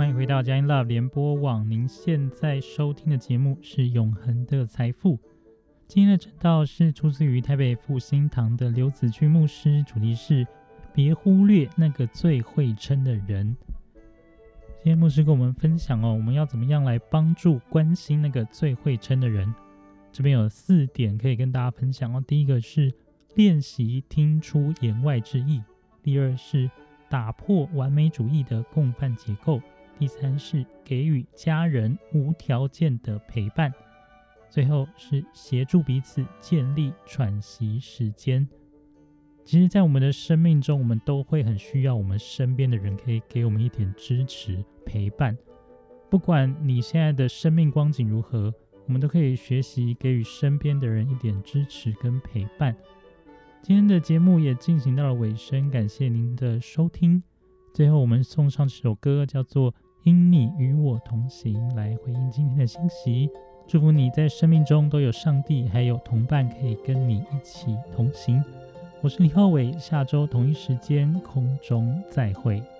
欢迎回到佳音 Love 联播网，您现在收听的节目是永恒的财富。今天的正道是出自于台北复兴堂的刘子君牧师，主题是别忽略那个最会撑的人。今天牧师跟我们分享我们要怎么样来帮助关心那个最会撑的人。这边有4点可以跟大家分享第一个是练习听出言外之意，第二是打破完美主义的共犯结构，第三是给予家人无条件的陪伴，最后是协助彼此建立喘息时间。其实在我们的生命中，我们都会很需要我们身边的人可以给我们一点支持陪伴，不管你现在的生命光景如何，我们都可以学习给予身边的人一点支持跟陪伴。今天的节目也进行到了尾声，感谢您的收听。最后我们送上这首歌叫做因你与我同行，来回应今天的信息。祝福你在生命中都有上帝还有同伴可以跟你一起同行。我是李浩伟，下周同一时间空中再会。